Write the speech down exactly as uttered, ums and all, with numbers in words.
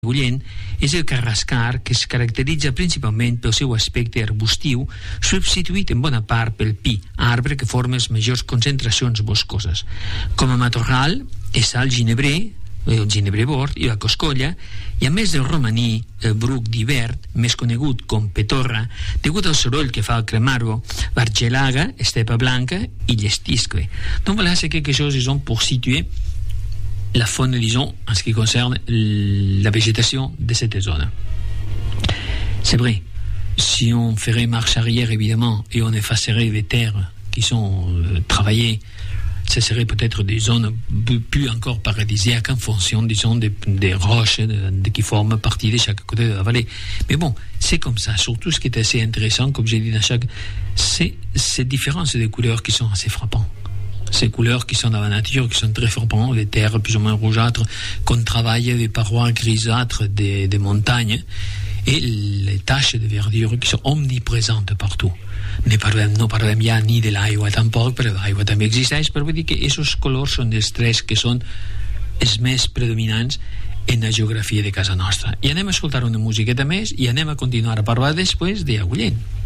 Agullent és el carrascar, que es caracteritza principalment pel seu aspecte arbustiu, substituït en bona part pel pi, arbre que forma les majors concentracions boscoses. Com a matorral és el ginebrer, el ginebrer bord i la coscolla, i a més del romaní, el bruc d'hivern, més conegut com petorra, degut al soroll que fa el cremar-lo, l'argelaga, estepa blanca i llestisque. Donc voilà, c'est quelque chose, disons, pour situer la faune, disons, en ce qui concerne la végétation de cette zone. C'est vrai, si on ferait marche arrière, évidemment, et on effacerait les terres qui sont euh, travaillées, ce serait peut-être des zones plus encore paradisiaques en fonction, disons, des, des roches de, de, qui forment partie de chaque côté de la vallée. Mais bon, c'est comme ça. Surtout, ce qui est assez intéressant, comme j'ai dit dans chaque... c'est ces différences de couleurs qui sont assez frappantes. Ces couleurs qui sont dans la nature, qui sont très frappantes, les terres plus ou moins rougeâtres, qu'on travaille, les parois grisâtres des, des montagnes, et les taches de verdure qui sont omniprésentes partout. Ne parlem, no parlem ja ni de l'aigua tampoc, però l'aigua també existeix, però vull dir que aquests colors són els tres que són els més predominants en la geografia de casa nostra. I anem a escoltar una musiqueta més i anem a continuar a parlar després d'Agullent.